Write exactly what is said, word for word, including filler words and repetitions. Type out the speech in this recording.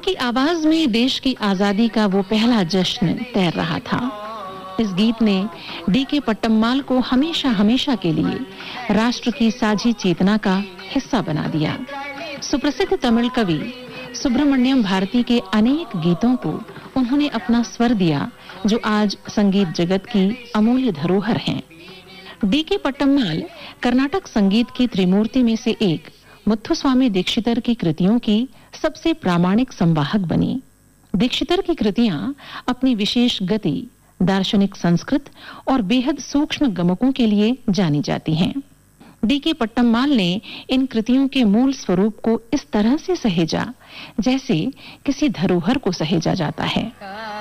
उनकी आवाज में देश की आजादी का वो पहला जश्न तैर रहा था। इस गीत ने डी के पट्टम्माल को हमेशा हमेशा के लिए राष्ट्र की साझी चेतना का हिस्सा बना दिया। सुप्रसिद्ध तमिल कवि सुब्रमण्यम भारती के अनेक गीतों को उन्होंने अपना स्वर दिया, जो आज संगीत जगत की अमूल्य धरोहर हैं। डी के पट्टम्माल कर्नाटक संगीत की त्रिमूर्ति में से एक मुथुस्वामी दीक्षितर की कृतियों की सबसे प्रामाणिक संवाहक बनी। दीक्षितर की कृतियां अपनी विशेष गति, दार्शनिक संस्कृत और बेहद सूक्ष्म गमकों के लिए जानी जाती हैं। डी के पट्टम्माल ने इन कृतियों के मूल स्वरूप को इस तरह से सहेजा जैसे किसी धरोहर को सहेजा जाता है।